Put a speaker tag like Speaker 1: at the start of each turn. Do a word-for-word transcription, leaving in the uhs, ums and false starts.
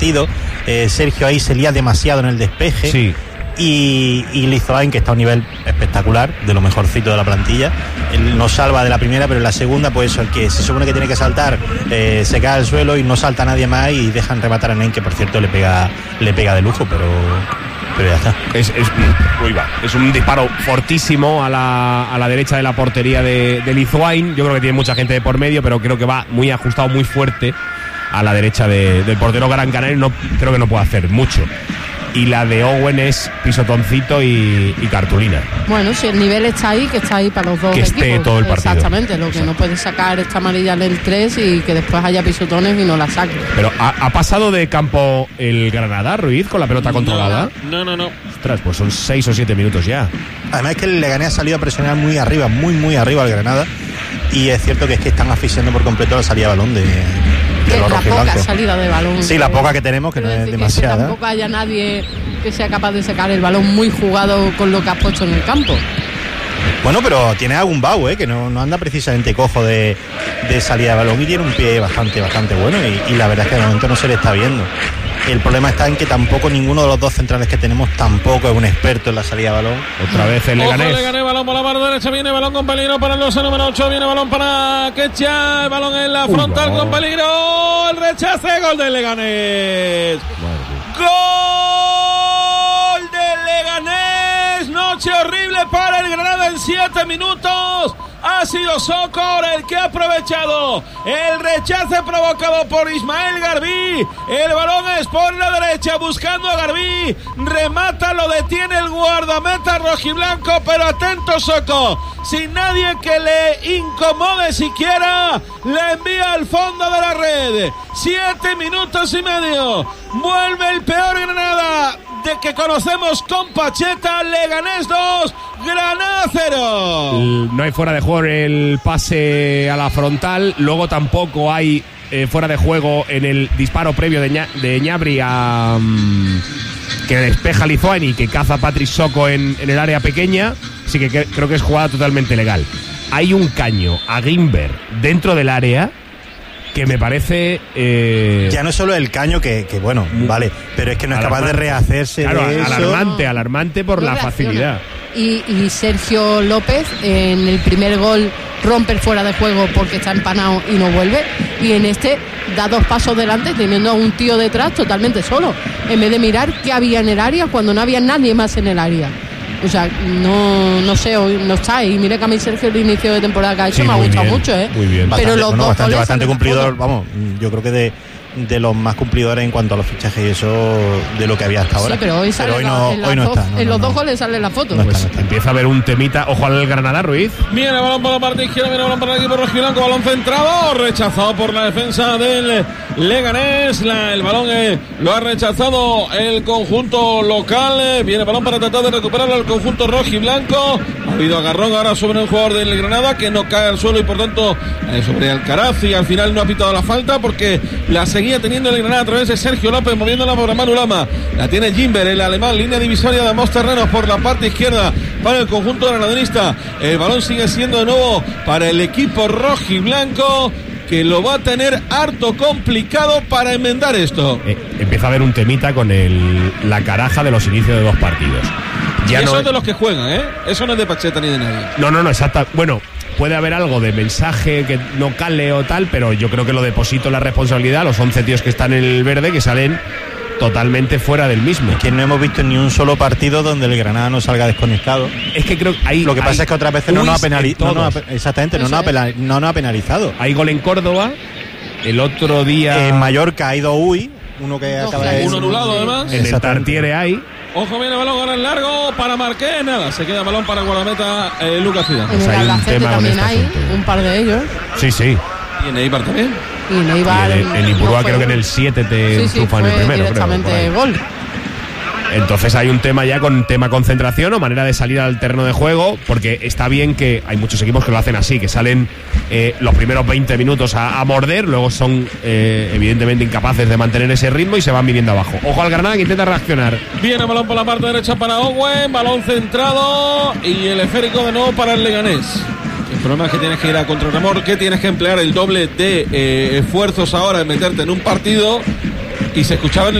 Speaker 1: partido. Eh, Sergio ahí se lía demasiado en el despeje.
Speaker 2: Sí.
Speaker 1: Y, y Lizoain, que está a un nivel espectacular, de lo mejorcito de la plantilla. Él nos salva de la primera, pero en la segunda, pues eso, el que se supone que tiene que saltar eh, se cae al suelo y no salta nadie más y dejan rematar a Nen, que por cierto le pega le pega de lujo, pero pero ya está.
Speaker 2: Es, es, uy, va. Es un disparo fortísimo a la, a la derecha de la portería de, de Lizoain. Yo creo que tiene mucha gente de por medio, pero creo que va muy ajustado, muy fuerte a la derecha de, del portero Gran Canaria. No, creo que no puede hacer mucho. Y la de Owen es pisotoncito y, y cartulina.
Speaker 3: Bueno, si el nivel está ahí, que está ahí para los dos
Speaker 2: que
Speaker 3: equipos.
Speaker 2: esté todo el partido.
Speaker 3: Exactamente, lo que
Speaker 2: Exacto.
Speaker 3: no puede sacar esta amarilla en el tres y que después haya pisotones y no la saque.
Speaker 2: Pero ¿ha, ha pasado de campo el Granada, Ruiz, con la pelota controlada?
Speaker 4: No, no, no.
Speaker 2: Ostras, pues son seis o siete minutos ya.
Speaker 1: Además es que el Leganés ha salido a presionar muy arriba, muy muy arriba al Granada. Y es cierto que es que están asfixiando por completo la salida de balón de, de los
Speaker 3: la poca
Speaker 1: rojiblancos.
Speaker 3: salida de balón.
Speaker 1: Sí, la poca que tenemos, que no es demasiada.
Speaker 3: Que tampoco haya nadie que sea capaz de sacar el balón muy jugado con lo que has puesto en el campo.
Speaker 1: Bueno, pero tiene a Gumbau, ¿eh? Que no, no anda precisamente cojo de, de salida de balón y tiene un pie bastante, bastante bueno y, y la verdad es que de momento no se le está viendo. El problema está en que tampoco ninguno de los dos centrales que tenemos tampoco es un experto en la salida de balón.
Speaker 2: Otra vez el Leganés.
Speaker 4: Ojo, Leganés, balón por la parte derecha, viene balón con peligro para el doce número ocho, viene balón para Quechá, el balón en la frontal uh, con peligro, el rechace, gol del Leganés. Gol del Leganés, noche horrible para el Granada en siete minutos. Ha sido Socor el que ha aprovechado el rechace provocado por Ismael Garbí. El balón es por la derecha buscando a Garbí. Remata, lo detiene el guardameta rojiblanco, pero atento Socor. Sin nadie que le incomode siquiera, le envía al fondo de la red. Siete minutos y medio. Vuelve el peor Granada de que conocemos con Pacheta. Leganés dos, Granada cero.
Speaker 2: No hay fuera de juego el pase a la frontal. Luego tampoco hay eh, fuera de juego en el disparo previo de, Ña, de Ñabri a, um, que despeja Lizoain y que caza a Patrick Soko en, en el área pequeña. Así que, que creo que es jugada totalmente legal. Hay un caño a Gimber dentro del área que me parece eh...
Speaker 1: ya no solo el caño que, que bueno, vale, pero es que no es capaz de rehacerse.
Speaker 2: Claro,
Speaker 1: de eso.
Speaker 2: alarmante, alarmante por
Speaker 3: no
Speaker 2: la
Speaker 3: reacciona.
Speaker 2: facilidad.
Speaker 3: Y, y Sergio López en el primer gol rompe el fuera de juego porque está empanado y no vuelve, y en este da dos pasos delante teniendo a un tío detrás totalmente solo, en vez de mirar qué había en el área cuando no había nadie más en el área. O sea, no, no sé, hoy no está. Y mire que a mí Sergio el inicio de temporada que ha hecho
Speaker 2: Sí,
Speaker 3: me ha
Speaker 2: muy
Speaker 3: gustado
Speaker 2: bien,
Speaker 3: mucho, ¿eh?
Speaker 2: muy bien.
Speaker 1: Bastante,
Speaker 3: Pero los
Speaker 1: bueno,
Speaker 3: dos
Speaker 1: bastante,
Speaker 3: goles
Speaker 1: bastante
Speaker 3: salen
Speaker 1: cumplidor,
Speaker 3: fotos.
Speaker 1: vamos, yo creo que de, de los más cumplidores en cuanto a los fichajes y eso de lo que había hasta ahora.
Speaker 3: Sí, pero hoy, sale
Speaker 1: hoy
Speaker 3: la-
Speaker 1: no,
Speaker 3: en, las
Speaker 1: hoy no
Speaker 3: dos,
Speaker 1: está. No,
Speaker 3: en
Speaker 1: no,
Speaker 3: los
Speaker 1: no.
Speaker 3: dos goles sale la foto.
Speaker 1: No está,
Speaker 2: Pues
Speaker 1: no está.
Speaker 2: empieza a haber un temita. Ojo al Granada, Ruiz.
Speaker 4: Viene balón por la parte izquierda, viene balón para el equipo rojiblanco, balón centrado, rechazado por la defensa del Leganés. La, el balón eh, lo ha rechazado el conjunto local. Eh, viene balón para tratar de recuperarlo el conjunto rojiblanco. Ha habido agarrón ahora sobre un jugador del Granada que no cae al suelo y por tanto eh, sobre Alcaraz, y al final no ha pitado la falta porque la seguía teniendo el Granada a través de Sergio López, moviéndola por Manu Lama. La tiene Gimber, el alemán, línea divisoria de ambos terrenos por la parte izquierda para el conjunto granadinista. El balón sigue siendo de nuevo para el equipo rojiblanco, que lo va a tener harto complicado para enmendar esto.
Speaker 2: Eh, empieza a haber un temita con el, la caraja de los inicios de dos partidos. Ya
Speaker 4: y eso
Speaker 2: no
Speaker 4: es de los que juegan, ¿eh? Eso no es de Pacheta ni de nadie.
Speaker 2: No, no, no, exacta. Bueno, puede haber algo de mensaje que no cale o tal, pero yo creo que lo deposito la responsabilidad a los once tíos que están en el verde, que salen totalmente fuera del mismo.
Speaker 1: Que no hemos visto ni un solo partido donde el Granada no salga desconectado.
Speaker 2: Es que creo que hay.
Speaker 1: Lo que pasa
Speaker 2: hay
Speaker 1: es que otras veces no nos ha
Speaker 2: uis en
Speaker 1: penalizado. No,
Speaker 2: todos.
Speaker 1: no, exactamente, no
Speaker 3: Eso
Speaker 1: nos ha,
Speaker 3: es.
Speaker 1: pena- no nos ha penalizado.
Speaker 2: Hay gol en Córdoba. El otro día.
Speaker 1: En Mallorca ha ido Uy, uno que
Speaker 3: Dos
Speaker 1: acaba de.
Speaker 3: clarísimos.
Speaker 4: Uno anulado además.
Speaker 2: En el
Speaker 1: Exactamente.
Speaker 2: Tartiere hay.
Speaker 4: Ojo, viene balón ahora en largo para Marqués. Nada, se queda balón para el guardameta eh, Lucas Zidane.
Speaker 3: En
Speaker 2: Pues
Speaker 3: el
Speaker 2: hay un
Speaker 3: Albacete
Speaker 2: tema con
Speaker 3: también
Speaker 2: este
Speaker 3: hay
Speaker 2: asunto.
Speaker 3: un par de ellos.
Speaker 2: Sí, sí.
Speaker 4: Y en Eibar también.
Speaker 3: Y Neibar,
Speaker 2: Y en, en Ipurúa creo que en el siete te
Speaker 3: sí, sí,
Speaker 2: enchufan
Speaker 3: fue
Speaker 2: el primero. creo,
Speaker 3: directamente
Speaker 2: por ahí.
Speaker 3: gol.
Speaker 2: Entonces hay un tema ya con tema concentración o manera de salir al terreno de juego, porque está bien que hay muchos equipos que lo hacen así, que salen eh, los primeros veinte minutos a, a morder, luego son eh, evidentemente incapaces de mantener ese ritmo y se van viniendo abajo. Ojo al Granada que intenta reaccionar.
Speaker 4: Viene balón por la parte derecha para Owen, balón centrado y el esférico de nuevo para el Leganés. El problema es que tienes que ir a contrarremolque, tienes que emplear el doble de eh, esfuerzos ahora en meterte en un partido y se escuchaba en